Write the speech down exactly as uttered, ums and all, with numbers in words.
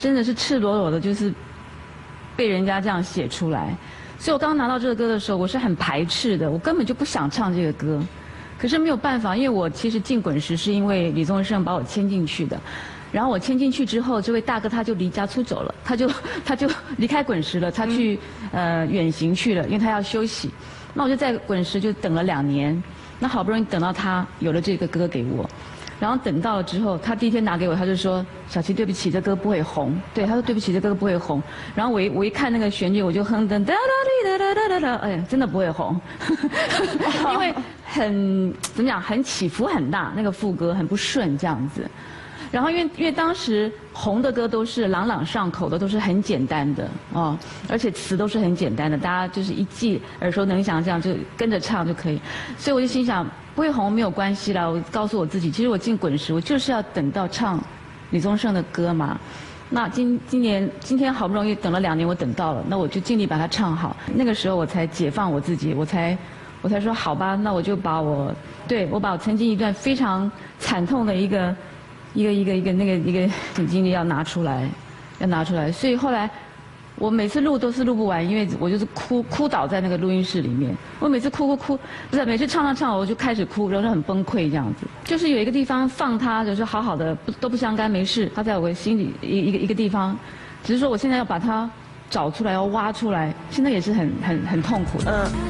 真的是赤裸裸的，就是被人家这样写出来。所以我刚拿到这个歌的时候，我是很排斥的，我根本就不想唱这个歌。可是没有办法，因为我其实进滚石是因为李宗盛把我签进去的。然后我签进去之后，这位大哥他就离家出走了，他就他就离开滚石了，他去呃远行去了，因为他要休息。那我就在滚石就等了两年，那好不容易等到他有了这个歌给我。然后等到了之后，他第一天拿给我，他就说：“小琪，对不起，这歌不会红。”对，他说：“对不起，这歌不会红。”然后我一我一看那个旋律，我就哼噔哒哒哒哒哒哒，哎呀，真的不会红，因为很怎么讲，很起伏很大，那个副歌很不顺这样子。然后因为因为当时红的歌都是朗朗上口的，都是很简单的哦，而且词都是很简单的，大家就是一记耳熟能详，这样就跟着唱就可以。所以我就心想，不会红没有关系啦。我告诉我自己，其实我进滚石，我就是要等到唱李宗盛的歌嘛。那今今年今天好不容易等了两年，我等到了，那我就尽力把它唱好。那个时候我才解放我自己，我才我才说好吧，那我就把我对我把我曾经一段非常惨痛的一个。一个一个一个那个一个经历要拿出来，要拿出来，所以后来我每次录都是录不完，因为我就是哭哭倒在那个录音室里面。我每次哭哭哭，不是每次唱唱唱，我就开始哭，然后很崩溃这样子。就是有一个地方放它，就是好好的，不都不相干，没事。它在我心里一一个一个地方，只是说我现在要把它找出来，要挖出来，现在也是很很很痛苦的。嗯。